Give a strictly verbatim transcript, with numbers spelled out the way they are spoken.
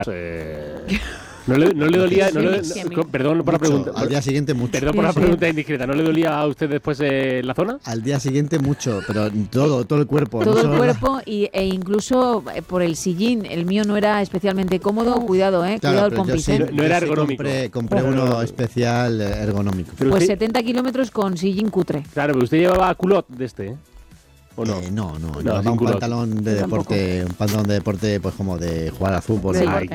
Eh, no, le, no le dolía, no le, no, perdón por la pregunta. Al día siguiente mucho. Perdón por la pregunta indiscreta. ¿No le dolía a usted después eh, la zona? Al día siguiente mucho, pero todo, todo el cuerpo. Todo no el cuerpo la... y, e incluso por el sillín. El mío no era especialmente cómodo. Cuidado, eh. Claro, Cuidado el compis. No, no era ergonómico. Compré, compré uno especial ergonómico. Pues usted... setenta kilómetros con sillín cutre. Claro, pero usted llevaba culot de este, ¿eh? ¿O no? Eh, no, no, no llevaba un culot. pantalón de deporte, un pantalón de deporte pues como de jugar al fútbol. Sí, Ay,